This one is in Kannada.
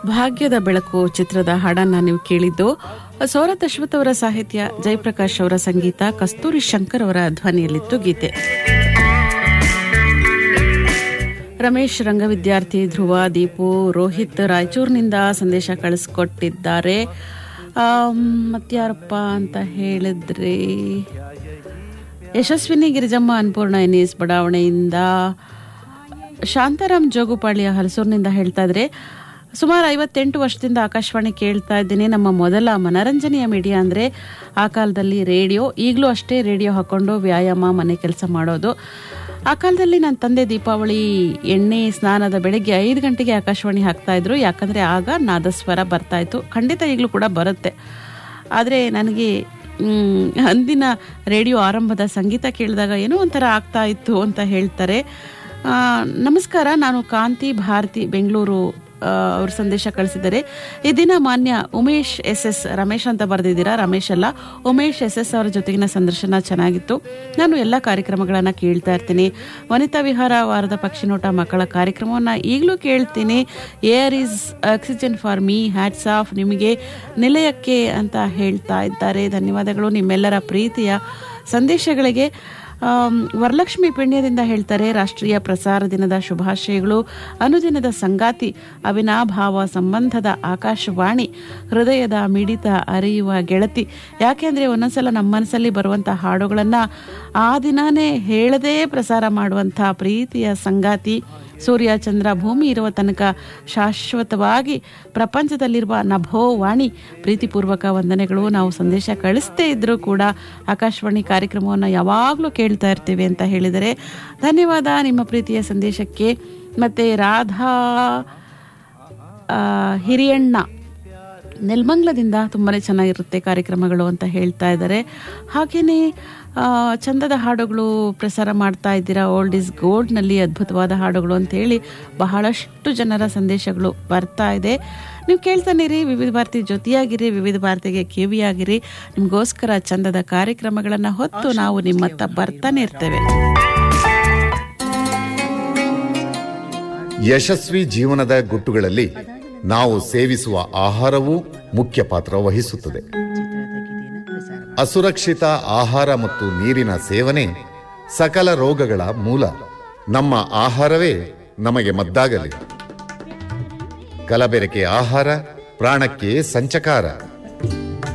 ಭಾಗ್ಯದ ಬೆಳಕು ಚಿತ್ರದ ಹಾಡನ್ನ ನೀವು ಕೇಳಿದ್ದು. ಸೌರತ್ ಅಶ್ವಥ್ ಅವರ ಸಾಹಿತ್ಯ, ಜಯಪ್ರಕಾಶ್ ಅವರ ಸಂಗೀತ, ಕಸ್ತೂರಿ ಶಂಕರ್ ಅವರ ಧ್ವನಿಯಲ್ಲಿತ್ತು ಗೀತೆ. ರಮೇಶ್ ರಂಗವಿದ್ಯಾರ್ಥಿ, ಧ್ರುವ, ದೀಪು, ರೋಹಿತ್ ರಾಯಚೂರಿನಿಂದ ಸಂದೇಶ ಕಳಿಸ್ಕೊಟ್ಟಿದ್ದಾರೆ. ಮತ್ಯಾರಪ್ಪ ಅಂತ ಹೇಳಿದ್ರೆ ಯಶಸ್ವಿನಿ ಗಿರಿಜಮ್ಮ ಅನ್ಪೂರ್ಣ ಎನ್ನಿಸ್ ಬಡಾವಣೆಯಿಂದ, ಶಾಂತಾರಾಮ್ ಜೋಗುಪಾಳ್ಯ ಹಲಸೂರಿನಿಂದ ಹೇಳ್ತಾ ಇದ್ರೆ, ಸುಮಾರು 58 ವರ್ಷದಿಂದ ಆಕಾಶವಾಣಿ ಕೇಳ್ತಾ ಇದ್ದೀನಿ. ನಮ್ಮ ಮೊದಲ ಮನರಂಜನೆಯ ಮೀಡಿಯಾ ಅಂದರೆ ಆ ಕಾಲದಲ್ಲಿ ರೇಡಿಯೋ. ಈಗಲೂ ಅಷ್ಟೇ, ರೇಡಿಯೋ ಹಾಕೊಂಡು ವ್ಯಾಯಾಮ, ಮನೆ ಕೆಲಸ ಮಾಡೋದು. ಆ ಕಾಲದಲ್ಲಿ ನನ್ನ ತಂದೆ ದೀಪಾವಳಿ ಎಣ್ಣೆ ಸ್ನಾನದ ಬೆಳಗ್ಗೆ 5 ಗಂಟೆಗೆ ಆಕಾಶವಾಣಿ ಹಾಕ್ತಾ ಇದ್ರು. ಯಾಕಂದರೆ ಆಗ ನಾದಸ್ವರ ಬರ್ತಾ ಇತ್ತು. ಖಂಡಿತ ಈಗಲೂ ಕೂಡ ಬರುತ್ತೆ. ಆದರೆ ನನಗೆ ಅಂದಿನ ರೇಡಿಯೋ ಆರಂಭದ ಸಂಗೀತ ಕೇಳಿದಾಗ ಏನೋ ಒಂಥರ ಆಗ್ತಾ ಇತ್ತು ಅಂತ ಹೇಳ್ತಾರೆ. ನಮಸ್ಕಾರ, ನಾನು ಕಾಂತಿ ಭಾರತಿ ಬೆಂಗಳೂರು ಅವ್ರ ಸಂದೇಶ ಕಳಿಸಿದ್ದಾರೆ. ಈ ದಿನ ಮಾನ್ಯ ಉಮೇಶ್ SS ರಮೇಶ್ ಅಂತ ಬರೆದಿದ್ದೀರಾ. ರಮೇಶ್ ಅಲ್ಲ, ಉಮೇಶ್ SS ಅವರ ಜೊತೆಗಿನ ಸಂದರ್ಶನ ಚೆನ್ನಾಗಿತ್ತು. ನಾನು ಎಲ್ಲ ಕಾರ್ಯಕ್ರಮಗಳನ್ನು ಕೇಳ್ತಾ ಇರ್ತೀನಿ. ವನಿತಾ ವಿಹಾರ, ವಾರದ ಪಕ್ಷಿ ನೋಟ, ಮಕ್ಕಳ ಕಾರ್ಯಕ್ರಮವನ್ನು ಈಗಲೂ ಕೇಳ್ತೀನಿ. Air is oxygen for me, hats off ನಿಮಗೆ ನಿಲಯಕ್ಕೆ ಅಂತ ಹೇಳ್ತಾ ಇದ್ದಾರೆ. ಧನ್ಯವಾದಗಳು ನಿಮ್ಮೆಲ್ಲರ ಪ್ರೀತಿಯ ಸಂದೇಶಗಳಿಗೆ. ವರಲಕ್ಷ್ಮಿ ಪುಣ್ಯದಿಂದ ಹೇಳ್ತಾರೆ, ರಾಷ್ಟ್ರೀಯ ಪ್ರಸಾರ ದಿನದ ಶುಭಾಶಯಗಳು. ಅನುದಿನದ ಸಂಗಾತಿ, ಅವಿನಾಭಾವ ಸಂಬಂಧದ ಆಕಾಶವಾಣಿ, ಹೃದಯದ ಮಿಡಿತ ಅರಿಯುವ ಗೆಳತಿ. ಯಾಕೆಂದರೆ ಒಂದೊಂದ್ಸಲ ನಮ್ಮ ಮನಸ್ಸಲ್ಲಿ ಬರುವಂಥ ಹಾಡುಗಳನ್ನು ಆ ದಿನಾನೇ ಹೇಳದೇ ಪ್ರಸಾರ ಮಾಡುವಂಥ ಪ್ರೀತಿಯ ಸಂಗಾತಿ. ಸೂರ್ಯ ಚಂದ್ರ ಭೂಮಿ ಇರುವ ತನಕ ಶಾಶ್ವತವಾಗಿ ಪ್ರಪಂಚದಲ್ಲಿರುವ ನಭೋವಾಣಿ. ಪ್ರೀತಿಪೂರ್ವಕ ವಂದನೆಗಳು. ನಾವು ಸಂದೇಶ ಕಳಿಸ್ತೇ ಇದ್ರೂ ಕೂಡ ಆಕಾಶವಾಣಿ ಕಾರ್ಯಕ್ರಮವನ್ನು ಯಾವಾಗಲೂ ಕೇಳ್ತಾ ಇರ್ತೀವಿ ಅಂತ ಹೇಳಿದರೆ ಧನ್ಯವಾದ ನಿಮ್ಮ ಪ್ರೀತಿಯ ಸಂದೇಶಕ್ಕೆ. ಮತ್ತು ರಾಧಾ ಹಿರಿಯಣ್ಣ ನೆಲಮಂಗಲದಿಂದ ತುಂಬಾ ಚೆನ್ನಾಗಿರುತ್ತೆ ಕಾರ್ಯಕ್ರಮಗಳು ಅಂತ ಹೇಳ್ತಾ ಇದ್ದಾರೆ. ಹಾಗೆಯೇ ಚಂದದ ಹಾಡುಗಳು ಪ್ರಸಾರ ಮಾಡ್ತಾ ಇದ್ದೀರಾ, ಓಲ್ಡ್ ಇಸ್ ಗೋಲ್ಡ್ನಲ್ಲಿ ಅದ್ಭುತವಾದ ಹಾಡುಗಳು ಅಂತೇಳಿ ಬಹಳಷ್ಟು ಜನರ ಸಂದೇಶಗಳು ಬರ್ತಾ ಇದೆ. ನೀವು ಕೇಳ್ತಾನಿರಿ, ವಿವಿಧ ಭಾರತಿ ಜೊತೆಯಾಗಿರಿ, ವಿವಿಧ ಭಾರತಿಗೆ ಕಿವಿಯಾಗಿರಿ. ನಿಮಗೋಸ್ಕರ ಚಂದದ ಕಾರ್ಯಕ್ರಮಗಳನ್ನು ಹೊತ್ತು ನಾವು ನಿಮ್ಮತ್ತ ಬರ್ತಾನೆ ಇರ್ತೇವೆ. ಯಶಸ್ವಿ ಜೀವನದ ಗುಟ್ಟುಗಳಲ್ಲಿ ನಾವು ಸೇವಿಸುವ ಆಹಾರವೂ ಮುಖ್ಯ ಪಾತ್ರ ವಹಿಸುತ್ತದೆ. ಅಸುರಕ್ಷಿತ ಆಹಾರ ಮತ್ತು ನೀರಿನ ಸೇವನೆ ಸಕಲ ರೋಗಗಳ ಮೂಲ. ನಮ್ಮ ಆಹಾರವೇ ನಮಗೆ ಮದ್ದಾಗಲಿ. ಕಲಬೆರಕೆ ಆಹಾರ ಪ್ರಾಣಕ್ಕೆ ಸಂಚಕಾರ.